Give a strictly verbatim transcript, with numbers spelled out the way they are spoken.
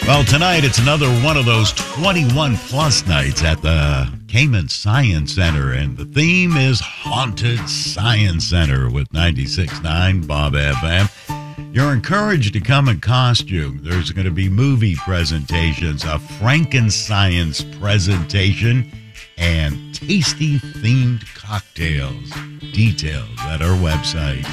Well, tonight it's another one of those twenty-one plus nights at the Cayman Science Center, and the theme is Haunted Science Center with ninety-six point nine Bob F M. You're encouraged to come in costume. There's going to be movie presentations, a Frankenscience presentation, and tasty themed cocktails. Details at our website.